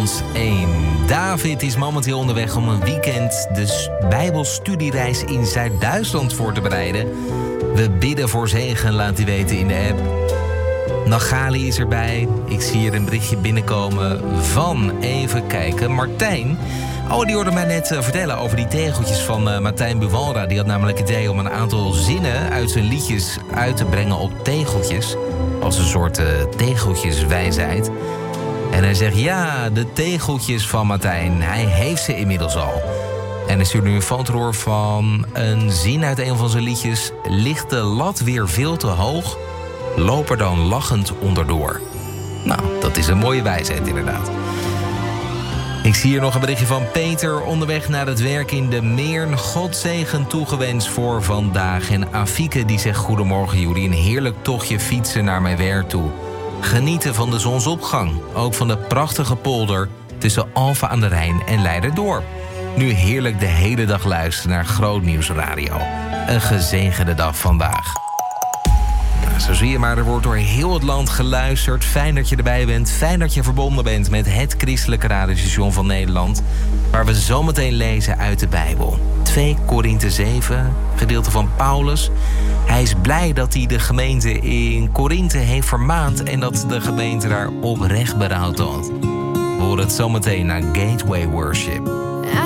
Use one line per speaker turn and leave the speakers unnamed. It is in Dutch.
Romans 1. David is momenteel onderweg om een weekend de Bijbelstudiereis in Zuid-Duitsland voor te bereiden. We bidden voor zegen, laat hij weten in de app. Nagali is erbij. Ik zie hier een berichtje binnenkomen van, even kijken, Martijn. Oh, die hoorde mij net vertellen over die tegeltjes van Martijn Buwalda. Die had namelijk het idee om een aantal zinnen uit zijn liedjes uit te brengen op tegeltjes. Als een soort tegeltjeswijsheid. En hij zegt, ja, de tegeltjes van Martijn, hij heeft ze inmiddels al. En hij stuurt nu een foto door van een zin uit een van zijn liedjes. Ligt de lat weer veel te hoog, loop er dan lachend onderdoor. Nou, dat is een mooie wijsheid inderdaad. Ik zie hier nog een berichtje van Peter onderweg naar het werk in de Meern. God zegen toegewenst voor vandaag. En Afieke die zegt, goedemorgen jullie, een heerlijk tochtje fietsen naar mijn werk toe. Genieten van de zonsopgang, ook van de prachtige polder tussen Alphen aan de Rijn en Leiderdorp. Nu heerlijk de hele dag luisteren naar Grootnieuws Radio. Een gezegende dag vandaag. Zo zie je maar, er wordt door heel het land geluisterd. Fijn dat je erbij bent. Fijn dat je verbonden bent met het christelijke radiostation van Nederland. Waar we zometeen lezen uit de Bijbel. 2 Korinthe 7, gedeelte van Paulus. Hij is blij dat hij de gemeente in Korinthe heeft vermaand en dat de gemeente daar oprecht berouwd had. We horen het zometeen naar Gateway Worship.